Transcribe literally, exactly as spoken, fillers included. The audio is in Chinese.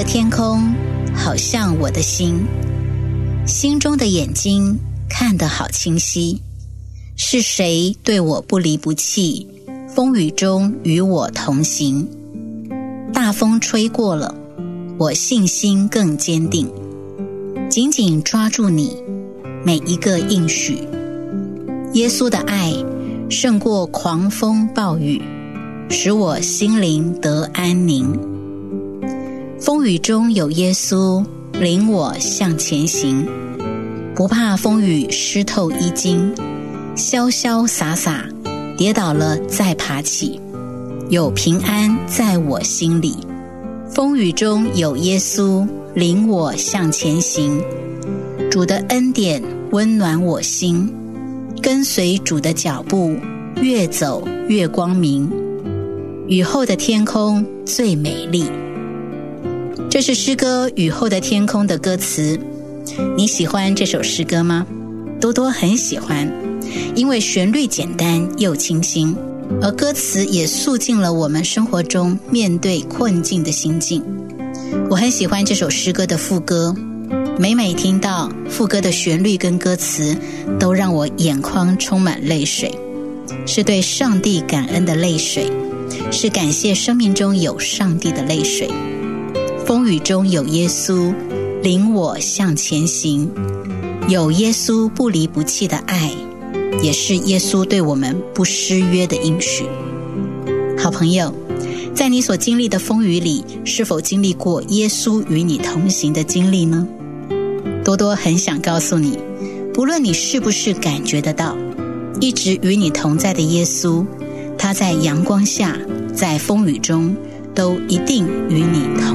天空好像我的心，心中的眼睛看得好清晰。是谁对我不离不弃，风雨中与我同行？大风吹过了，我信心更坚定，紧紧抓住你每一个应许。耶稣的爱胜过狂风暴雨，使我心灵得安宁。风雨中有耶稣领我向前行，不怕风雨湿透衣襟，潇潇洒洒跌倒了再爬起，有平安在我心里。风雨中有耶稣领我向前行，主的恩典温暖我心，跟随主的脚步越走越光明。雨后的天空最美丽。这是诗歌《雨后的天空》的歌词，你喜欢这首诗歌吗？多多很喜欢，因为旋律简单又清新，而歌词也诉尽了我们生活中面对困境的心境。我很喜欢这首诗歌的副歌，每每听到副歌的旋律跟歌词，都让我眼眶充满泪水，是对上帝感恩的泪水，是感谢生命中有上帝的泪水。风雨中有耶稣领我向前行，有耶稣不离不弃的爱，也是耶稣对我们不失约的应许。好朋友，在你所经历的风雨里，是否经历过耶稣与你同行的经历呢？多多很想告诉你，不论你是不是感觉得到，一直与你同在的耶稣，他在阳光下，在风雨中，都一定与你同